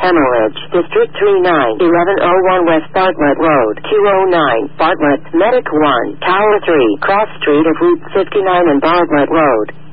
Hemorrhage, District 39, 1101 West Bartlett Road, 209, Bartlett, Medic 1, Tower 3, Cross Street of Route 59 and Bartlett Road.